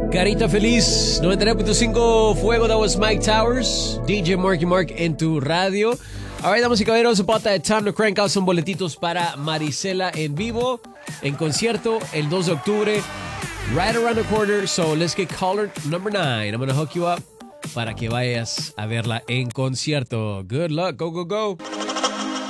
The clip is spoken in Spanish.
Carita Feliz, 99.5 Fuego. That was Mike Towers, DJ Marky Mark en tu radio. Alright, damas y caballeros, about that time to crank out. Son boletitos para Marisela en vivo, en concierto, el 2 de octubre, right around the corner. So let's get caller number 9. I'm going to hook you up para que vayas a verla en concierto. Good luck. Go, go, go.